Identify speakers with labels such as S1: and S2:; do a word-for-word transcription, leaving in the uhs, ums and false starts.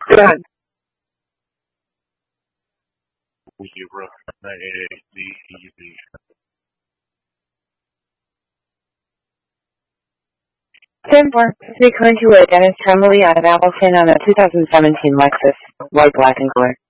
S1: Go ahead. ten four. Speak to a Dennis Tremblay out of Appleton on a two thousand seventeen Lexus, white, black, and color.